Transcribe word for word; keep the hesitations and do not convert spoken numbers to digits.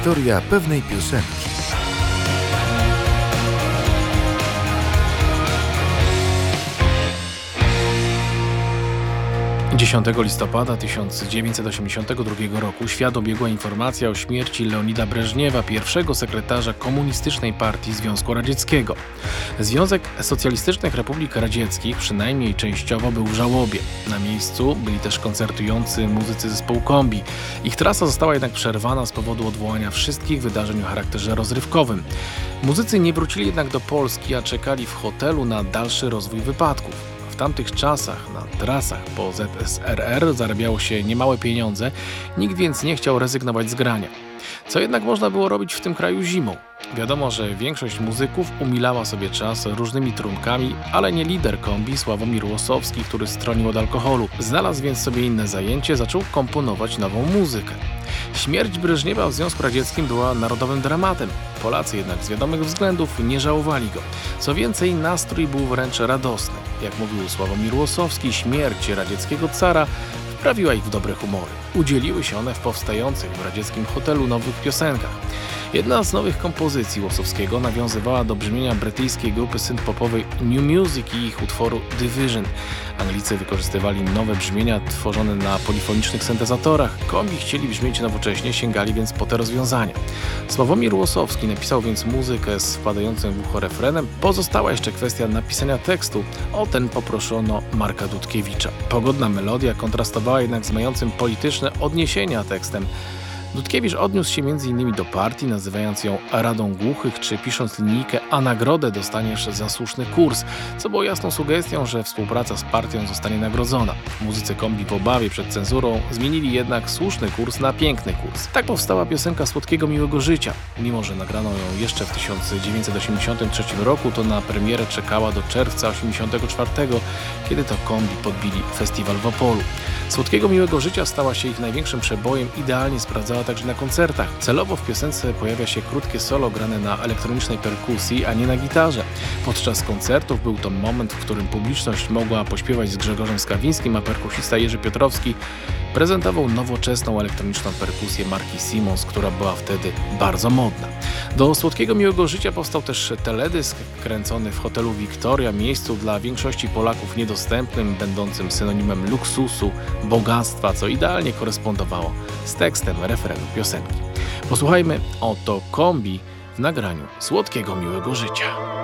Historia pewnej piosenki. dziesiątego listopada tysiąc dziewięćset osiemdziesiątego drugiego roku świat obiegła informacja o śmierci Leonida Breżniewa, pierwszego sekretarza Komunistycznej Partii Związku Radzieckiego. Związek Socjalistycznych Republik Radzieckich przynajmniej częściowo był w żałobie. Na miejscu byli też koncertujący muzycy zespołu Kombi. Ich trasa została jednak przerwana z powodu odwołania wszystkich wydarzeń o charakterze rozrywkowym. Muzycy nie wrócili jednak do Polski, a czekali w hotelu na dalszy rozwój wypadków. W tamtych czasach na trasach po Z S R R zarabiało się niemałe pieniądze, nikt więc nie chciał rezygnować z grania. Co jednak można było robić w tym kraju zimą? Wiadomo, że większość muzyków umilała sobie czas różnymi trunkami, ale nie lider Kombi Sławomir Łosowski, który stronił od alkoholu. Znalazł więc sobie inne zajęcie, zaczął komponować nową muzykę. Śmierć Breżniewa w Związku Radzieckim była narodowym dramatem. Polacy jednak z wiadomych względów nie żałowali go. Co więcej, nastrój był wręcz radosny. Jak mówił Sławomir Łosowski, śmierć radzieckiego cara wprawiła ich w dobre humory. Udzieliły się one w powstających w radzieckim hotelu nowych piosenkach. Jedna z nowych kompozycji Łosowskiego nawiązywała do brzmienia brytyjskiej grupy synth-popowej New Music i ich utworu Division. Anglicy wykorzystywali nowe brzmienia tworzone na polifonicznych syntezatorach. Kombi chcieli brzmieć nowocześnie, sięgali więc po te rozwiązania. Sławomir Łosowski napisał więc muzykę z wpadającym w ucho refrenem. Pozostała jeszcze kwestia napisania tekstu. O ten poproszono Marka Dudkiewicza. Pogodna melodia kontrastowała jednak z mającym polityczne odniesienia tekstem. Dudkiewicz odniósł się między innymi do partii, nazywając ją Radą Głuchych, czy pisząc linijkę „a nagrodę dostaniesz za słuszny kurs”, co było jasną sugestią, że współpraca z partią zostanie nagrodzona. Muzycy Kombi w obawie przed cenzurą zmienili jednak słuszny kurs na piękny kurs. Tak powstała piosenka Słodkiego Miłego Życia. Mimo że nagrano ją jeszcze w tysiąc dziewięćset osiemdziesiątym trzecim roku, to na premierę czekała do czerwca osiemdziesiątego czwartego, kiedy to Kombi podbili festiwal w Opolu. Słodkiego Miłego Życia stała się ich największym przebojem, idealnie sprawdzała także na koncertach. Celowo w piosence pojawia się krótkie solo grane na elektronicznej perkusji, a nie na gitarze. Podczas koncertów był to moment, w którym publiczność mogła pośpiewać z Grzegorzem Skawińskim, a perkusista Jerzy Piotrowski prezentował nowoczesną elektroniczną perkusję marki Simmons, która była wtedy bardzo modna. Do Słodkiego Miłego Życia powstał też teledysk kręcony w hotelu Victoria, miejscu dla większości Polaków niedostępnym, będącym synonimem luksusu, bogactwa, co idealnie korespondowało z tekstem refrenu piosenki. Posłuchajmy oto Kombi w nagraniu Słodkiego Miłego Życia.